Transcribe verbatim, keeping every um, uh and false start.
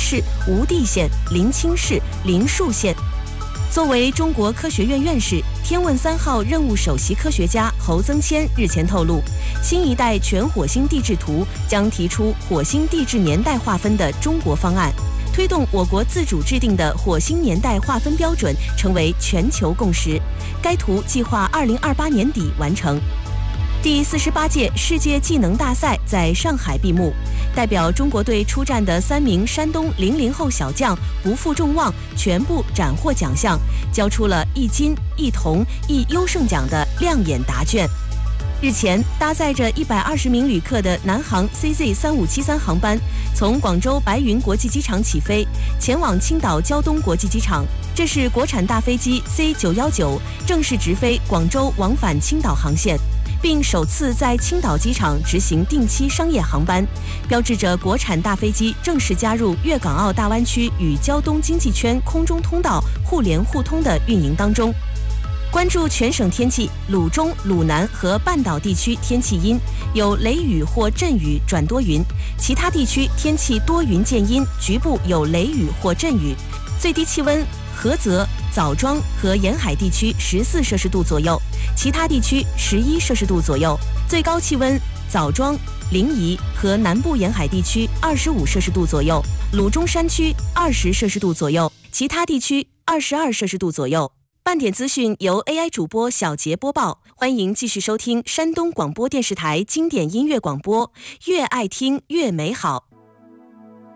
市、无地县、临清市、临树县。作为中国科学院院士，天问三号任务首席科学家侯增谦日前透露，新一代全火星地质图将提出火星地质年代划分的中国方案，推动我国自主制定的火星年代划分标准成为全球共识。该图计划二零二八年底完成。第四十八届世界技能大赛在上海闭幕，代表中国队出战的三名山东零零后小将不负众望，全部斩获奖项，交出了一金一铜一优胜奖的亮眼答卷。日前，搭载着一百二十名旅客的南航 C Z 三五七三航班从广州白云国际机场起飞，前往青岛胶东国际机场。这是国产大飞机 C 九一九正式直飞广州往返青岛航线，并首次在青岛机场执行定期商业航班，标志着国产大飞机正式加入粤港澳大湾区与胶东经济圈空中通道互联互通的运营当中。关注全省天气，鲁中、鲁南和半岛地区天气阴，有雷雨或阵雨转多云，其他地区天气多云见阴，局部有雷雨或阵雨。最低气温，菏泽、枣庄和沿海地区十四摄氏度左右，其他地区十一摄氏度左右。最高气温，枣庄、临沂和南部沿海地区二十五摄氏度左右，鲁中山区二十摄氏度左右，其他地区二十二摄氏度左右。半点资讯由 A I 主播小杰播报，欢迎继续收听山东广播电视台经典音乐广播，越爱听越美好。